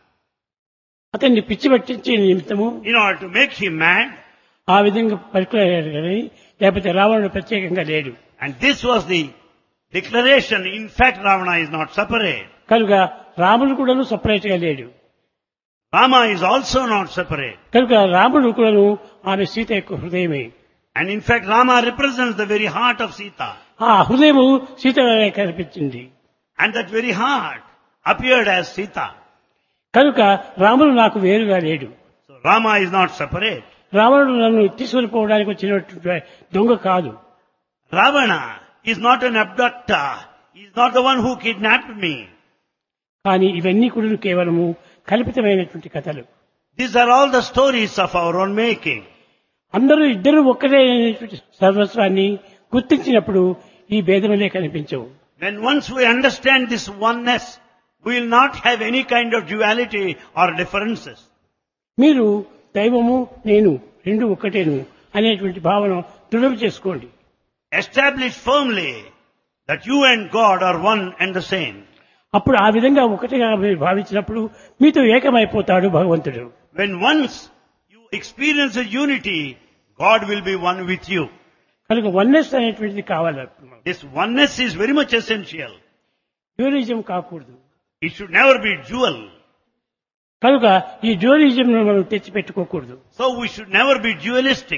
అతన్ని పిచ్చి పట్టించే నిమిత్తము in order to make him mad, ఆ విధంగా పలుకులాడు కానీ లేకపోతే రావణుడు ప్రత్యేకంగా లేడు. and this was the declaration, in fact Ravana is not separate. కనుక రాముడు కూడాను సపరేట్ గా లేడు. Rama is also not separate. కనుక రాముడు కూడాను ఆమె సీత యొక్క హృదయమే. And in fact Rama represents the very heart of Sita. ఆ హృదయము సీతగానే కనిపించింది. And that very heart appeared as Sita. కనుక రాముడు నాకు వేరుగా లేడు. So Rama is not separate. రావణుడు నన్ను తీసుకుని పోవడానికి వచ్చినటువంటి దొంగ కాదు. Ravana is not an abductor. He is not the one who kidnapped me. కానీ ఇవన్నీ కూడా కేవలము కల్పితమైనటువంటి కథలు. These are all the stories of our own making. అందరూ ఇద్దరు ఒక్కరే అనేటువంటి సర్వస్వాన్ని గుర్తించినప్పుడు ఈ భేదములే కనిపించవు. When once we understand this oneness, we will not have any kind of duality or differences. మీరు దైవము నేను రెండు ఒక్కటేను అనేటువంటి భావన దృఢం చేసుకోండి. Establish firmly that you and God are one and the same. అప్పుడు ఆ విధంగా ఒకటిగా మీరు భావించినప్పుడు మీతో ఏకమైపోతాడు భగవంతుడు. When once you experience a unity, God will be one with you. కనుక వన్నెస్ అనేటువంటిది కావాలి. This oneness is very much essential. Dualism కాకూడదు. It should never be dual. కనుక ఈ డ్యూయలిజం మనం తెచ్చిపెట్టుకోకూడదు. So we should never be dualistic.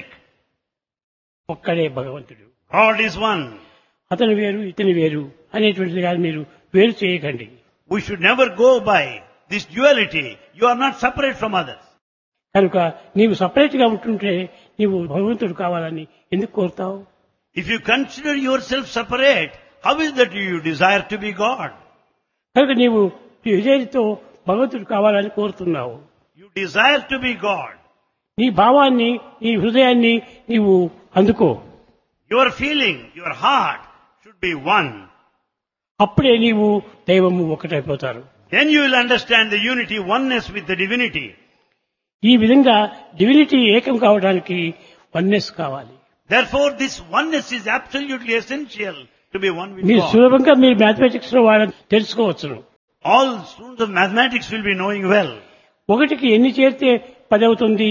ఒక్కడే భగవంతుడు. God is one. అతను వేరు ఇతని వేరు అనేటువంటిది కాదు, మీరు వేరు చేయకండి. We should never go by this duality. You are not separate from others. కనుక నీవు సపరేట్ గా ఉంటుంటే నీవు భగవంతుడు కావాలని ఎందుకు కోరుతావు? If you consider yourself separate, how is that you desire to be God? కనుక నీవు విజయంతో భగవంతుడు కావాలని కోరుతున్నావు. You desire to be God. నీ భావాన్ని నీ హృదయాన్ని నీవు అందుకో. Your feeling, your heart should be one. అప్పుడే నీవు దైవము ఒకటైపోతారు. Then you will understand the unity, oneness with the divinity. ఈ విధంగా డివినిటీ ఏకం కావడానికి వన్నెస్ కావాలి. Therefore, this oneness is absolutely essential to be one with మీరు God. సులభంగా మీరు మ్యాథమెటిక్స్ లో వాళ్ళని తెలుసుకోవచ్చును. All students of mathematics will be knowing well. ఒకటికి ఎన్ని చేరితే పది అవుతుంది?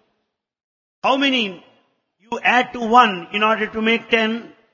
How many you add to one in order to make ten?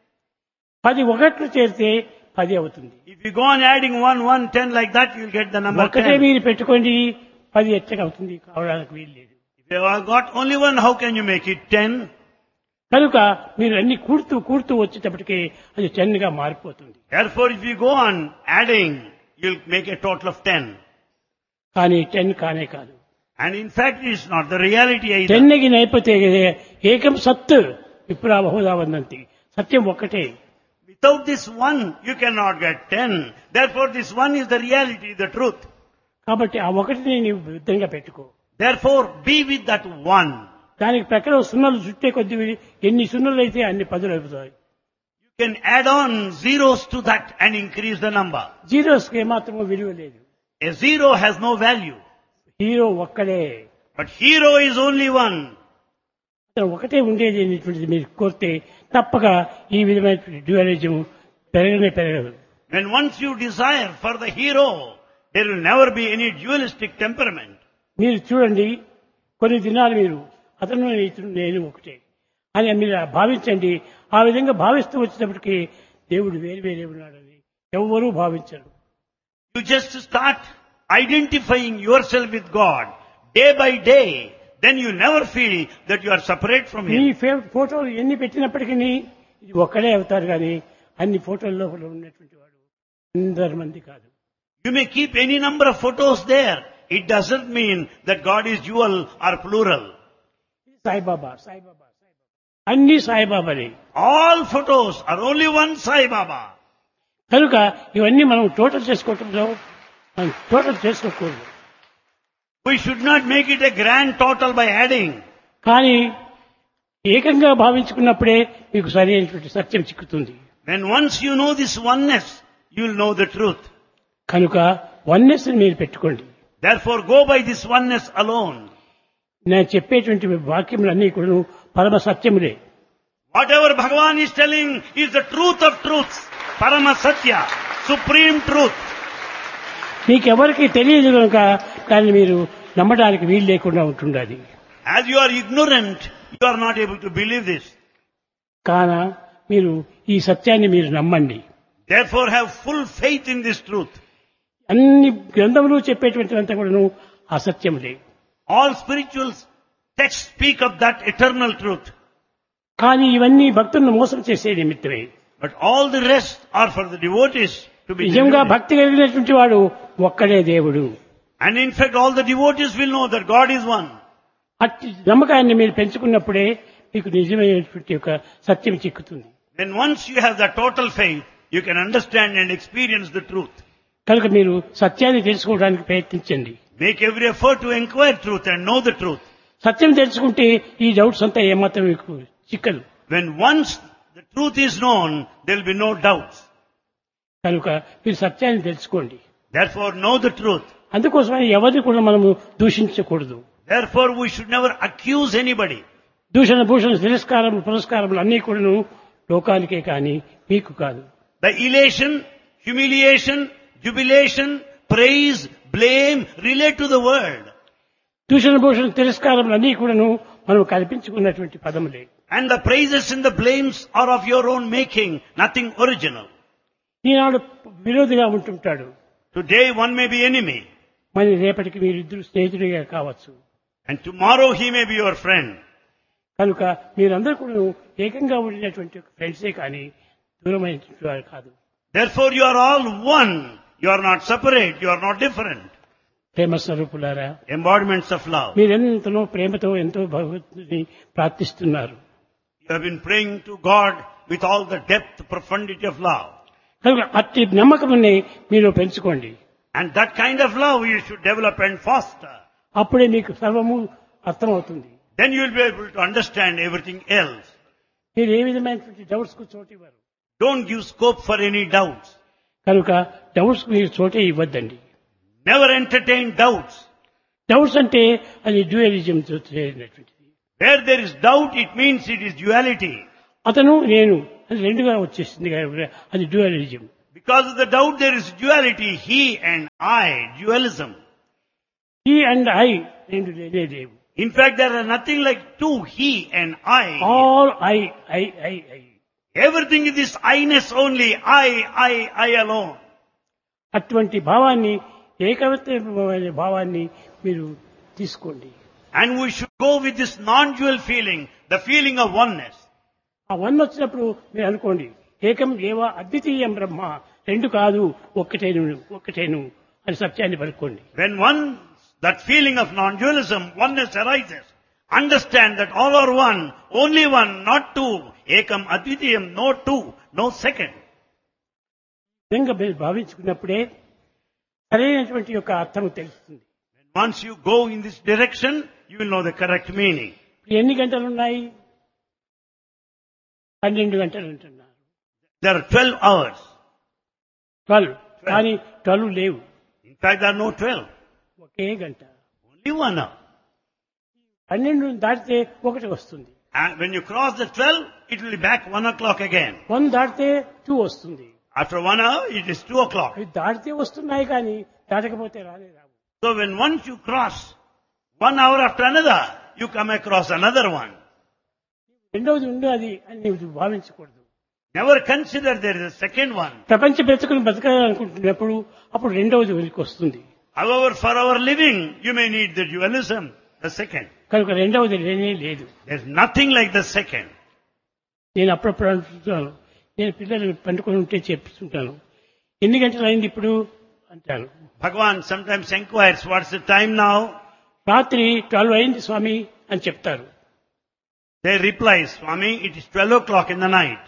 పది ఒకట్లు చేరితే పది అవుతుంది. If you go on adding one, one, ten like that, you'll get the number ఒకటే ten. మీరు పెట్టుకోండి, పది ఎచ్చగా అవుతుంది, కావడానికి వీలు లేదు. If you have got only one, how can you make it ten? కనుక మీరు అన్ని కూడుతూ కూడుతూ వచ్చేటప్పటికి అది టెన్ గా మారిపోతుంది. Therefore, if you go on adding, you'll make a total of ten. కానీ టెన్ కానే కాదు. And in fact, it's not the reality either. Ten కి నైపోతే ఏకం సత్ విప్రా బహుదా వందంతి. సత్యం ఒక్కటే. Without this one, you cannot get ten. Therefore, this one is the reality, the truth. కాబట్టి ఆ ఒకటిని నీవు యుద్ధంగా పెట్టుకో. Therefore, be with that one. దానికి ప్రకారం సున్నలు చుట్టే కొద్ది ఎన్ని సున్నలు అయితే అన్ని పదులు అవుతాయి. You can add on zeros to that and increase the number. Zeros కి ఏమాత్రమూ విలువ లేదు. A zero has no value. Hero ఒక్కడే. But hero is only one. అతను ఒకటే ఉండేది అనేటువంటిది మీరు కోరితే తప్పక ఈ విధమైన డ్యూయలిజం పెరగనే పెరగదు. When once you desire for the hero, there will never be any dualistic temperament. మీరు చూడండి, కొన్ని దినాలు మీరు అతను ఇతను నేను ఒకటే అని మీరు భావించండి. ఆ విధంగా భావిస్తూ వచ్చేటప్పటికి దేవుడు వేరు వేరే ఉన్నాడని ఎవ్వరూ భావించరు. You just start identifying yourself with God day by day. Then you never feel that you are separate from ఈ Him. ఫే- ఫోటోలు ఎన్ని పెట్టినప్పటికీ ఇది ఒక్కడే అవుతారు కానీ అన్ని ఫోటోల లోపల ఉన్నటువంటి వాడు అందరి మంది కాదు. You may keep any number of photos there. It doesn't mean that God is dual or plural. Saibaba Saibaba Saibaba అన్ని సాయిబాబానే. All photos are only one Sai Baba. కనుక ఇవన్నీ మనం టోటల్ చేసుకోవటంలో మనం టోటల్ చేసుకోకూడదు. We should not make it a grand total by adding. కానీ ఏకంగా భావించుకున్నప్పుడే మీకు సరి అయినటువంటి సత్యం చిక్కుతుంది. When once you know this oneness, you will know the truth. కనుక వన్నెస్ మీరు పెట్టుకోండి. Therefore, go by this oneness alone. నేను చెప్పేటువంటి వాక్యములన్నీ కూడా పరమ సత్యములే. Whatever Bhagavan is telling is the truth of truths. Parama Satya, supreme truth. మీకెవరికి తెలియదు కనుక దాన్ని మీరు నమ్మడానికి వీలు లేకుండా ఉంటుండాలి. As you are ignorant, you are not able to believe this. కాన మీరు ఈ సత్యాన్ని మీరు నమ్మండి. Therefore, have full faith in this truth. అన్ని గ్రంథములు చెప్పేటువంటివంతా కూడాను అసత్యములే. All spiritual texts speak of that eternal truth. కానీ ఇవన్నీ భక్తులను మోసం చేసే నిమిత్తమే. But all the rest are for the devotees to be నిజంగా deluded. భక్తి కలిగినటువంటి వాడు ఒక్కడే దేవుడు. And in fact, all the devotees will know that God is one. అట్టి నమ్మకాన్ని మీరు పెంచుకున్నప్పుడే మీకు నిజమైనటువంటి ఒక సత్యం చిక్కుతుంది. When once you have the total faith, you can understand and experience the truth. కనుక మీరు సత్యాన్ని తెలుసుకోవడానికి ప్రయత్నించండి. Make every effort to inquire truth and know the truth. సత్యం తెలుసుకుంటే ఈ డౌట్స్ అంతా ఏమాత్రం మీకు చిక్కదు. When once the truth is known, there will be no doubts. కనుక మీరు సత్యాన్ని తెలుసుకోండి. Therefore, know the truth. అందుకోసమని ఎవరిని కూడా మనము దూషించకూడదు. Therefore, we should never accuse anybody. దూషణ భూషణ తిరస్కారం పురస్కారములు అన్నీ కూడాను లోకానికే కానీ మీకు కాదు. The elation, humiliation, jubilation, praise, blame relate to the world. దూషణ భూషణ తిరస్కారములు అన్నీ కూడాను మనం కల్పించుకున్నటువంటి పదములే. And the praises and the blames are of your own making, nothing original. Eenadu విరోధిగా ఉంటుంటాడు. Today one may be enemy, మరి రేపటికి మీరిద్దరు స్నేహితుడిగా కావచ్చు. and tomorrow he may be your friend. కనుక మీరందరూ కూడా ఏకంగా ఉండినటువంటి ఫ్రెండ్సే కానీ దూరమైనటువంటి వారు కాదు. Therefore you are all one. You are not separate. You are not different. ప్రేమ స్వరూపులారా, Embodiments of love. మీరెంతనో ప్రేమతో ఎంతో భగవంతుని ప్రార్థిస్తున్నారు. You have been praying to God with all the depth, profundity of love. కనుక అట్టి నమ్మకముని మీరు పెంచుకోండి. And that kind of love you should develop and foster. అప్పుడే మీకు సర్వము అర్థమవుతుంది. Then you will be able to understand everything else. మీరు ఏ విధమైనటువంటి డౌట్స్ కు చోటు ఇవ్వరు. Don't give scope for any doubts. కనుక డౌట్స్ కు మీరు చోటే ఇవ్వద్దండి. Never entertain doubts. డౌట్స్ అంటే అది dualism చేరినటువంటిది. Where there is doubt, it means it is duality. అతను నేను అది రెండుగా వచ్చేసింది కాబట్టి అది dualism. Because of the doubt there is duality, he and I, dualism. ఈ అండ్ ఐ రెండు లేనే లేవు. In fact, there are nothing like two, he and I. All I I I I. Everything is this I-ness only, I, I, I alone. అటువంటి భావాన్ని ఏకవత్వమైన భావాన్ని మీరు తీసుకోండి. And we should go with this non-dual feeling, the feeling of oneness. ఆ one వచ్చినప్పుడు మీరు అనుకోండి ఏకం ఏవ అద్వితీయం బ్రహ్మ, రెండు కాదు ఒక్కటేను ఒక్కటేను అని సత్యాన్ని పలుకోండి. When one, that feeling of non-dualism, oneness arises, understand that all are one, only one, not two. Ekam advitiyam, no two, no second. విధంగా మీరు భావించుకున్నప్పుడే సరైనటువంటి యొక్క అర్థం తెలుస్తుంది. Once you go in this direction, you will know the correct meaning. ఎన్ని గంటలు ఉన్నాయి? పన్నెండు గంటలు అంటున్నారు. There are twelve hours. Twelve కానీ ట్వెల్వ్ లేవు. In fact, there are no twelve. ఒకే గంట. Only one hour. పన్నెండు దాటితే ఒకటి వస్తుంది. And when you cross the twelve, it will be back one o'clock again. One దాటితే టూ వస్తుంది. After one hour, it is two o'clock. అవి దాటితే వస్తున్నాయి కానీ దాటకపోతే రానే రావు. So when once you cross one hour after another, you come across another one. రెండవది ఉండదు అని నీవు భావించకూడదు. Never consider there is a second one. ప్రపంచ బ్రతుకుని బతకాలనుకుంటున్నప్పుడు అప్పుడు రెండవది వెలికి వస్తుంది. However, for our living, you may need the dualism, the second. కనుక రెండవది లేనే లేదు. There is nothing like the second. నేను అప్పుడప్పుడు అంటుంటాను, నేను పిల్లలు పండుకొని ఉంటే చెప్తుంటాను, ఎన్ని గంటలు అయింది ఇప్పుడు అంటాను. Bhagavan sometimes inquires, what's the time now? రాత్రి ట్వెల్వ్ అయింది స్వామి అని చెప్తారు. They reply, Swami, it is twelve o'clock in the night.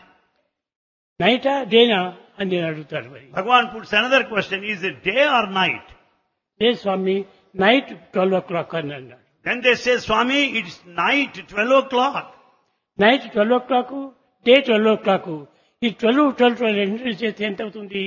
నైటా డేనా అని నేను అడుగుతాను. మరి Bhagavan puts another question, is it day or night? A Swamy night twelve oh clock అని అన్నాడు. Then they say, Swami, it is night, twelve o'clock. Night twelve oh clock, day twelve oh clock. ఈ twelve twelve twelve రెండు చేస్తే ఎంత అవుతుంది?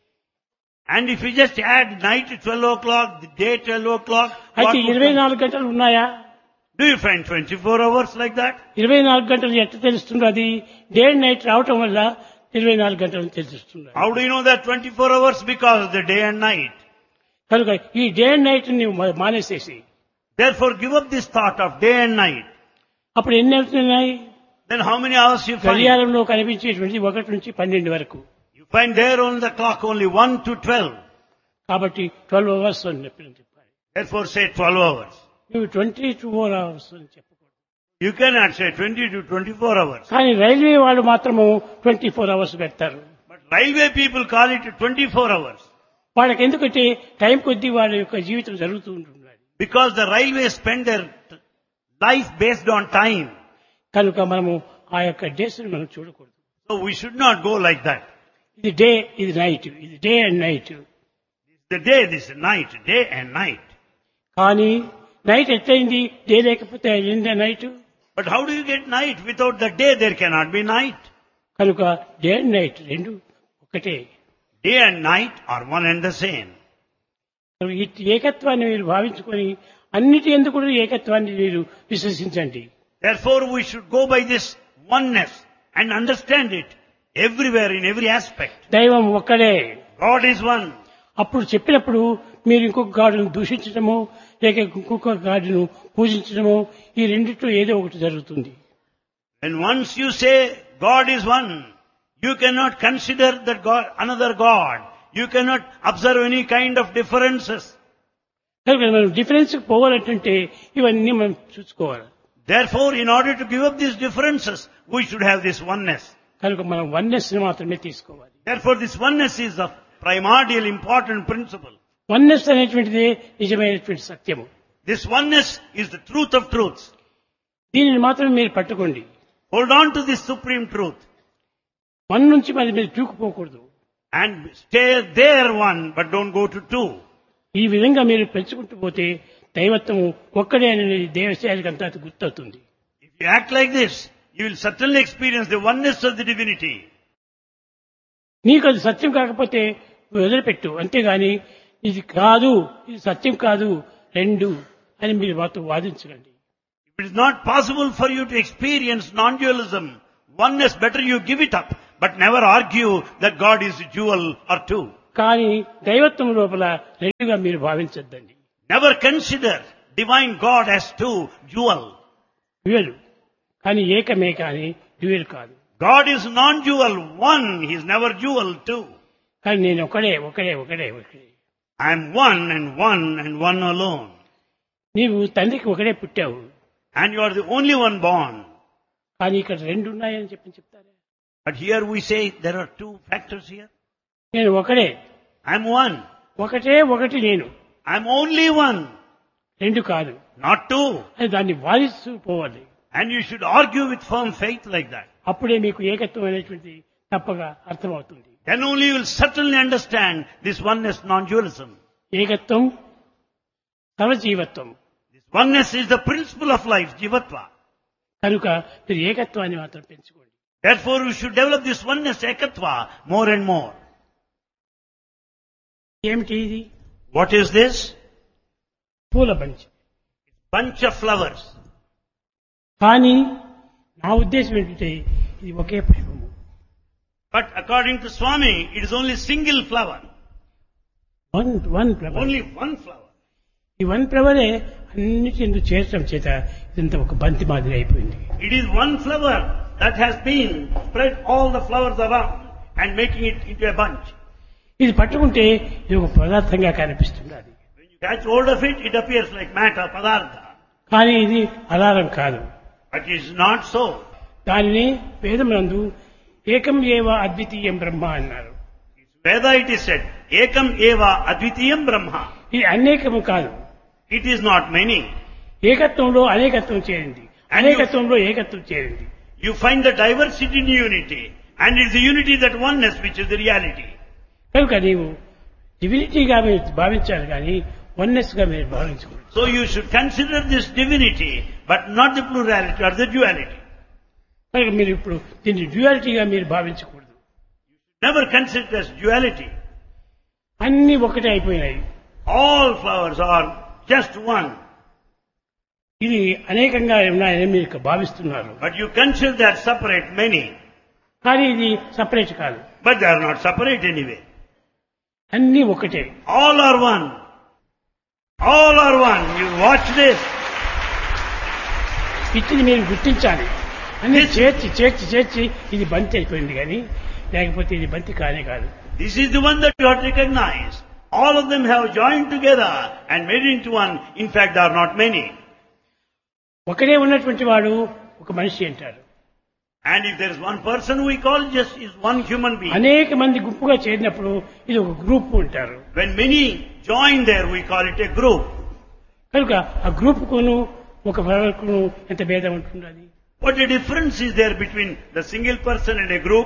And if you just add night twelve o'clock, the day twelve o'clock, అయితే what ఇరవై would come? నాలుగు గంటలు ఉన్నాయా? Do you find twenty-four hours like that? ఇరవై నాలుగు గంటలు ఎట్లా తెలుస్తుంది? అది డే అండ్ నైట్ రావటం వల్ల ఇరవై నాలుగు గంటలు తెలుస్తుంది. How do you know that twenty-four hours? Because of the day and night. కనుక ఈ డే అండ్ నైట్ నీవు మా- మానేసేసి Therefore, give up this thought of day and night. అప్పుడు ఎన్ని అవుతున్నాయి? Then how many hours you find? గడియారంలో కనిపించేటువంటి ఒకటి నుంచి పన్నెండు వరకు. You find there on the clock only one to twelve. కాబట్టి ట్వెల్వ్ అవర్స్ అని చెప్పి చెప్పాలి. Therefore, say twelve hours. నువ్వు ట్వంటీ టూ ఫోర్ అవర్స్ అని చెప్పకూడదు. You cannot say twenty to twenty-four hours. కానీ రైల్వే వాళ్ళు మాత్రము ట్వంటీ ఫోర్ అవర్స్ పెడతారు. But railway people call it twenty-four hours. వాళ్ళకి ఎందుకంటే టైం కొద్దీ వాళ్ళ యొక్క జీవితం జరుగుతూ ఉంటుంది. Because the railways spend their life based on time. కనుక మనము ఆ యొక్క డేస్ మనం చూడకూడదు. So we should not go like that. ఇది డే, ఇది నైట్, ఇది day and night. The day, this is night, day and night. కానీ నైట్ ఎట్లయింది? డే లేకపోతే అయిందా night? But how do you get night? Without the day, there cannot be night. కనుక day and night రెండు ఒకటే. Day and night are one and the same. కనుక ఈ ఏకత్వాన్ని మీరు భావించుకొని అన్నిటి ఎందుకు కూడా ఏకత్వాన్ని మీరు విశ్వసించండి. Therefore, we should go by this oneness and understand it everywhere, in every aspect. దైవం ఒక్కడే. God is one. అప్పుడు చెప్పినప్పుడు మీరు ఇంకొక గాడును దూషించడము లేక ఇంకొక గాడును పూజించడము ఈ రెండిట్లో ఏదో ఒకటి జరుగుతుంది. And once you say God is one, you cannot consider that God, another God. You cannot observe any kind of differences. కనుక మనం డిఫరెన్స్ పోవాలంటే ఇవన్నీ మనం చూసుకోవాలి. Therefore, in order to give up these differences, we should have this oneness. కనుక మనం oneness ని మాత్రమే తీసుకోవాలి. Therefore, this oneness is the primordial important principle. Oneness అనేటువంటిది నిజమైనటువంటి సత్యము. This oneness is the truth of truths. దీనిని మాత్రమే మీరు పట్టుకోండి. Hold on to this supreme truth. One నుంచి మరి మీరు చూకుపోకూడదు. And stay there one, but don't go to two. ఈ విధంగా మీరు పెంచుకుంటూ పోతే దైవత్వము ఒక్కడే అనే దేవశాలకు అంతా గుర్తవుతుంది. If you act like this, you will certainly experience the oneness of the divinity. నీకు అది సత్యం కాకపోతే వదిలిపెట్టు, అంతేగాని ఇది కాదు, ఇది సత్యం కాదు రెండు అని మీరు మాతో వాదించకండి. If it is not possible for you to experience non-dualism, Oneness, better you give it up, but never argue that God is a jewel or two. కానీ దైవత్వం లోపల రెండుగా మీరు భావించద్దండి. Never consider divine God as two jewel. Dual కానీ ఏకమే కానీ dual కాదు. God is non-jewel, one. He is never jewel, two. కానీ నేను ఒకడే ఒకడే ఒకడే ఒకడే. I am one and one and one alone. నీవు తండ్రికి ఒకడే పుట్టావు. And you are the only one born. కానీ ఇక్కడ రెండు ఉన్నాయని చెప్పి చెప్తారా? But here we say there are two factors here. నేను ఒకడే. I am one. ఒకటే ఒకటి నేను. I am only one. రెండు కాదు. Not two. అని దాన్ని వాదిస్తూ పోవాలి. And you should argue with firm faith like that. అప్పుడే మీకు ఏకత్వం అనేటువంటి తప్పగా అర్థమవుతుంది. Then only you will certainly understand this oneness, non-dualism. ఏకత్వం సర్వజీవత్వం. This oneness is the principle of life, jivatva. కనుక మీరు ఏకత్వాన్ని మాత్రం పెంచుకోండి. Therefore you should develop this oneness, ekatva, more and more. ఏమిటి ఇది? What is this? పూల బంచి. Bunch of flowers. కానీ నా ఉద్దేశం ఏంటంటే ఇది ఒకే పుష్పము. But according to Swami, it is only single flower. One one flower. Only one flower. ఈ వన్ ఫ్లవరే అన్నిటి ఎందుకు చేర్చడం చేత ఇదంతా ఒక బంతి మాదిరి అయిపోయింది. It is one flower that has been spread all the flowers around and making it into a bunch. ఇది పట్టుకుంటే ఇది ఒక పదార్థంగా కనిపిస్తుంది. అది When you catch hold of it, it appears like matter, padartha. కానీ ఇది అలారం కాదు. But it is not so. దానిని వేదమునందు ఏకం ఏవ అద్వితీయం బ్రహ్మ అన్నారు. Veda it is said, ekam eva advitiyam brahma. ఇది అనేకము కాదు. It is not many. ఏకత్వంలో అనేకత్వం చేరింది, అనేకత్వంలో ఏకత్వం చేరింది. You find the diversity in unity, and it is the unity, that oneness, which is the reality. కనుక నీవు డివినిటీగా మీరు భావించాలి కానీ వన్నెస్ గా మీరు భావించకూడదు. So you should consider this divinity, but not the plurality or the duality. కనుక మీరు ఇప్పుడు దీన్ని డ్యూయాలిటీగా మీరు భావించకూడదు. Never consider it as duality. అన్ని ఒకటే అయిపోయినాయి. All flowers are just one. ఇది అనేకంగా ఉన్నాయని మీరు భావిస్తున్నారు. But you consider that separate many. కానీ ఇది సపరేట్ కాదు. But they are not separate anyway. అన్ని ఒకటే. All are one. All are one. You watch this. ఇచ్చిని మీరు గుర్తించాలి. అన్ని చేర్చి చేర్చి చేర్చి ఇది బంతి అయిపోయింది కానీ లేకపోతే ఇది బంతి కానే కాదు. This is the one that you have to recognize. All of them have joined together and made into one. In fact, there are not many. ఒకడే ఉన్నటువంటి వాడు ఒక మనిషి అంటారు. And if there is one person, we call just is one human being. అనేక మంది గుంపుగా చేరినప్పుడు ఇది ఒక గ్రూప్ అంటారు. When many join there, we call it a group. కనుక ఆ గ్రూప్ కును ఒక ఫ్లవర్కును ఎంత భేదం ఉంటున్నది. What a difference is there between the single person and a group?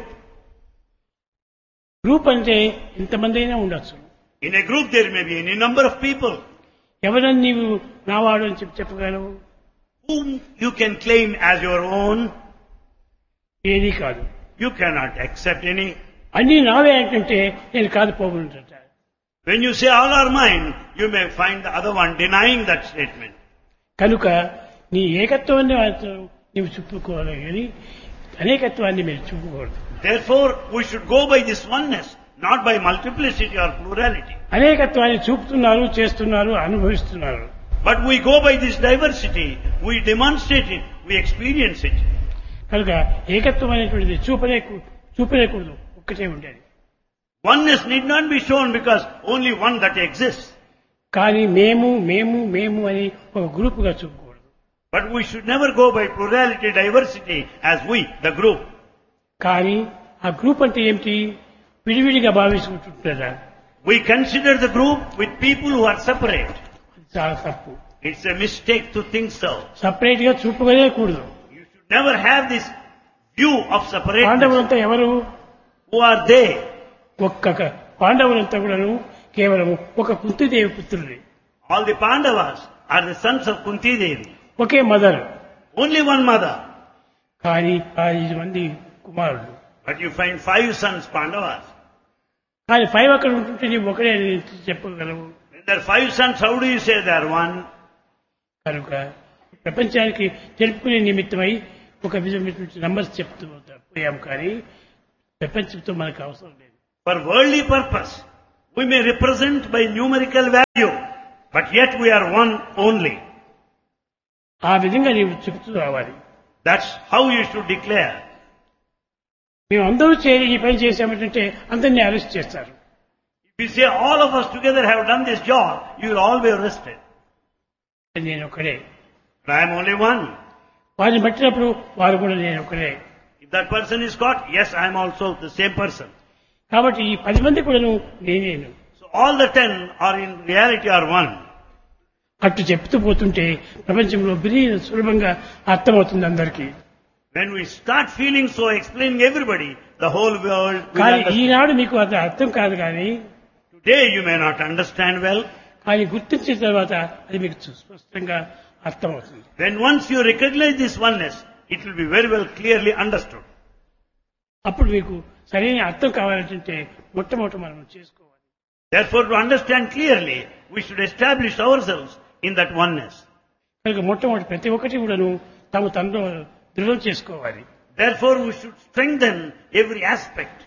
Group అంటే ఎంతమంది అయినా ఉండొచ్చు. In a group, there may be any number of people. ఎవరని నీవు నావాడు అని చెప్పి చెప్పగలవు? Whom you can claim as your own. ఏది కాదు. You cannot accept any. అన్ని నావే అంటే నేను కాదు పోగుంటుంట. When you say all are mine, you may find the other one denying that statement. కనుక నీ ఏకత్వాన్ని నీవు చూపుకోవాలి కానీ అనేకత్వాన్ని మీరు చూపకూడదు. Therefore, we should go by this oneness, not by multiplicity or plurality. అనేకత్వాన్ని చూపుతున్నారు, చేస్తున్నారు, అనుభవిస్తున్నారు. But we go by this diversity, we demonstrate it, we experience it. కనుక ఏకత్వం అనేటువంటిది చూపలే చూపలేకూడదు, ఒక్కటే ఉండేది. Oneness need not be shown because only one that exists. కానీ మేము మేము మేము అని ఒక గ్రూప్ గా చూపకూడదు. But we should never go by plurality, diversity as we, the group. కానీ ఆ గ్రూప్ అంటే ఏమిటి? విడివిడిగా భావించుకుంటుంటారా? We consider the group with people who are separate. చాలా తప్పు. It's a mistake to think so. Separate గా చూపలేకూడదు. You should never have this view of separateness. పాండవులంతా ఎవరు? Who are they? ఒక్క పాండవులంతా కూడాను కేవలం ఒక Kunti Devi పుత్రులే. All the Pandavas are the sons of Kunti Devi. Okay mother. Only one mother. కానీ ఐదు మంది కుమారులు. But you find five sons Pandavas. కానీ ఫైవ్ అక్కడ ఉంటుంటే నీవు ఒకడే చెప్పగలవు. When there are five sons, how do you say they are one? కనుక ప్రపంచానికి తెలుపుకునే నిమిత్తమై ఒక విధమైనటువంటి నంబర్స్ చెప్తూ పోయాం కానీ ప్రపంచంతో మనకు అవసరం లేదు. For worldly purpose, we may represent by numerical value, but yet we are one only. ఆ విధంగా నీవు చెప్తూ రావాలి. That's how you should declare. మేము అందరూ చేరి ఈ పని చేసామంటే అందరినీ అరెస్ట్ చేస్తారు. If you say all of us together have done this job, you will all be arrested. నేను ఒకడే. But I am only one. వారిని పట్టినప్పుడు వారు కూడా నేను ఒకడే. If that person is caught, yes, I am also the same person. కాబట్టి ఈ పది మంది కూడా నేనేను. So all the ten are in reality are one. అట్టు చెప్తూ పోతుంటే ప్రపంచంలో బిరి సులభంగా అర్థమవుతుంది అందరికీ. When we start feeling so, explaining everybody, the whole world will కానీ understand. ఈనాడు మీకు అది అర్థం కాదు కానీ Today you may not understand well. కానీ గుర్తించిన తర్వాత అది మీకు స్పష్టంగా అర్థమవుతుంది. When once you recognize this oneness, it will be very well clearly understood. అప్పుడు మీకు సరైన అర్థం కావాలంటే మొట్టమొదటి మనం చేసుకోవాలి. Therefore, to understand clearly, we should establish ourselves in that oneness. కనుక మొట్టమొదటి ప్రతి ఒక్కటి కూడాను తాము తనలో దృఢం చేసుకోవాలి. Therefore, we should strengthen every aspect.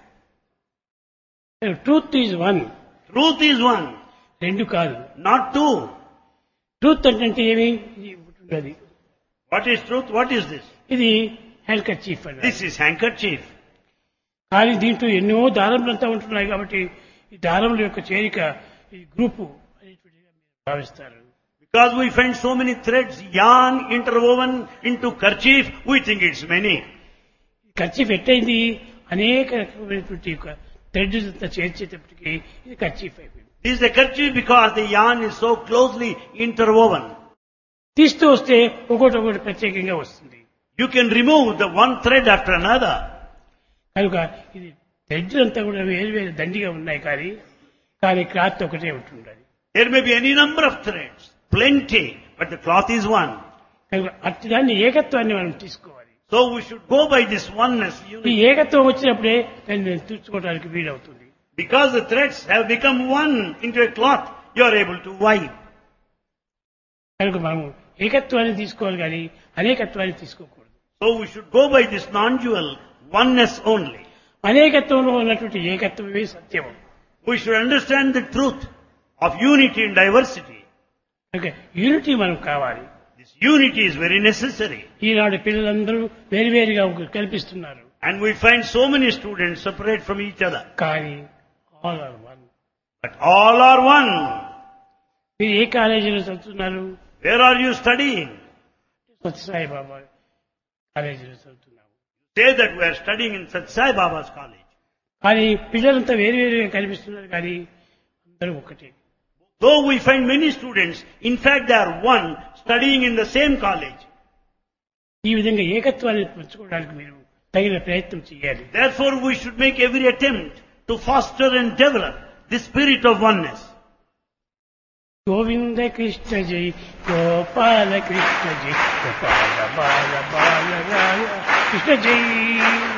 Truth is one. Truth is one, రెండు కాదు. not two. ట్రూత్ అంటే ఏమి? ఇది ఉంటుంది. What is truth? What is this? ఇది హ్యాండ్ కర్చీఫ్ అన్నది. This is handkerchief. కానీ దీంట్లో ఎన్నో దారములంతా ఉంటున్నాయి కాబట్టి ఈ దారముల యొక్క చేరిక ఈ గ్రూపు అనేటువంటిగా మీరు భావిస్తారు. Because we find so many threads, yarn interwoven into kerchief, we think it's many. Kerchief ఎట్టయింది? అనేక రకమైనటువంటి థ్రెడ్ అంతా చేర్చేటప్పటికి ఇది కర్చీఫ్ అయిపోయింది. This is the kerchief because the yarn is so closely interwoven. తీస్తూ వస్తే ఒకటి ఒకటి ప్రత్యేకంగా వస్తుంది. You can remove the one thread after another. కనుక ఇది థ్రెడ్ అంతా కూడా వేరు వేరు దండిగా ఉన్నాయి కానీ కానీ క్లాత్ ఒకటే ఉంటుండదు. There may be any number of threads, plenty, but the cloth is one. కనుక అట్టి దాన్ని ఏకత్వాన్ని మనం తీసుకోవాలి. So we should go by this oneness. ఈ Unity. ఏకత్వం వచ్చినప్పుడే దాన్ని తీర్చుకోవడానికి వీలవుతుంది. Because the threads have become one into a cloth, you are able to wipe. కనుక మనం ఏకత్వాన్ని తీసుకోవాలి కానీ అనేకత్వాన్ని తీసుకోకూడదు. So we should go by this non-dual oneness only. అనేకత్వంలో ఉన్నటువంటి ఏకత్వమే సత్యం. We should understand the truth of unity and diversity. కనుక unity మనం కావాలి. This unity is very necessary. ఈనాడు పిల్లలందరూ వేరువేరుగా కల్పిస్తున్నారు. And we find so many students separate from each other. కానీ all are one. But all are one. మీరు ఏ కాలేజీలో చదువుతున్నారు? Where are you studying? Sathya Sai బాబా కాలేజీలో చదువుతున్నాము. Say that we are studying in Sathya Sai Baba's college. కానీ పిల్లలంతా వేరువేరుగా కనిపిస్తున్నారు కానీ అందరూ ఒకటే. Though we find many students, in fact they are one, studying in the same college. ఈ విధంగా ఏకత్వాన్ని పెంచుకోవడానికి మీరు తగిన ప్రయత్నం చేయాలి. Therefore we should make every attempt to foster and develop the spirit of oneness. Govinda Krishna జై గోపాల కృష్ణ జై గోపాల బాల బాల రాయ కృష్ణ జై.